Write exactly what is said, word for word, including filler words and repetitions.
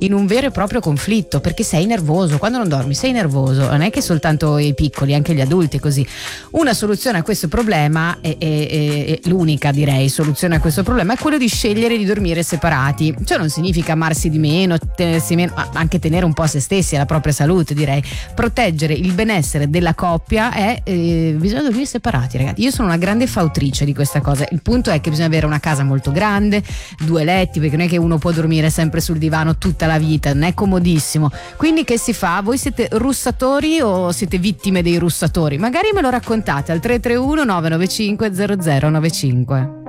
in un vero e proprio conflitto, perché sei nervoso, quando non dormi sei nervoso, non è che soltanto i piccoli, anche gli adulti così. Una soluzione a questo problema è, è, è, è l'unica, direi, soluzione a questo problema è quello di scegliere di dormire separati. Ciò non significa amarsi di meno, tenersi meno, ma anche tenere un po' a se stessi, alla propria salute, direi. Proteggere il benessere della coppia è eh, bisogna dormire separati, ragazzi. Io sono una grande fautrice di questa cosa. Il punto è che bisogna avere una casa molto grande, due letti, perché non è che uno può dormire sempre sul divano tutta la vita, non è comodissimo. Quindi che si fa? Voi siete russatori o siete vittime dei russatori? Magari me lo raccontate al tre tre uno nove nove cinque zero zero nove cinque.